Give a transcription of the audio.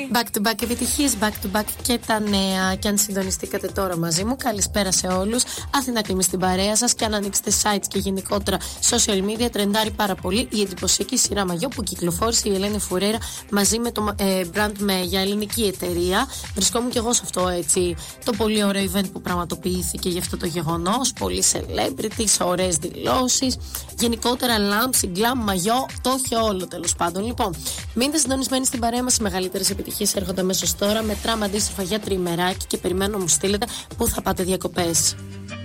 Back to back επιτυχίες, back to back και τα νέα. Και αν συντονιστήκατε τώρα μαζί μου, καλησπέρα σε όλους. Αθηνά Κλίμη στην παρέα σας. Και αν ανοίξετε sites και γενικότερα social media, τρεντάρει πάρα πολύ η εντυπωσιακή σειρά μαγιό που κυκλοφόρησε η Ελένη Φουρέρα μαζί με το brand για ελληνική εταιρεία. Βρισκόμουν και εγώ σε αυτό έτσι το πολύ ωραίο event που πραγματοποιήθηκε για αυτό το γεγονός. Πολλοί celebrities, ωραίες δηλώσεις. Γενικότερα lamps, glam, μαγιό, το είχε όλο τέλος πάντων. Λοιπόν, μείνετε συντονισμένοι στην παρέα μας. Οι μεγαλύτερες επιτυχίες έρχονται αμέσως τώρα. Μετράμε αντίστοιχα για τριημεράκι και περιμένω να μου στείλετε πού θα πάτε διακοπές.